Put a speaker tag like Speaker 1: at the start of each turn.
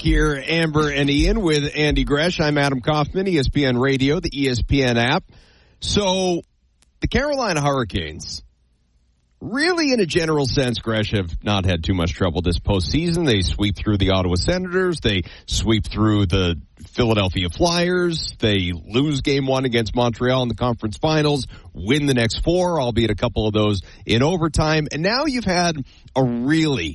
Speaker 1: here, Amber and Ian, with Andy Gresh. I'm Adam Kaufman, ESPN Radio, the ESPN app. So, the Carolina Hurricanes, really in a general sense, Gresh, have not had too much trouble this postseason. They sweep through the Ottawa Senators. They sweep through the Philadelphia Flyers. They lose game one against Montreal in the conference finals, win the next four, albeit a couple of those in overtime. And now you've had a really